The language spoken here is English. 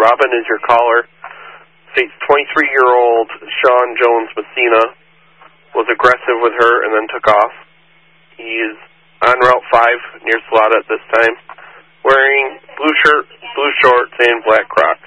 Robin is your caller. States 23-year-old Sean Jones Messina was aggressive with her and then took off. He is on Route 5 near Salata at this time, wearing blue shirt, blue shorts, and black Crocs.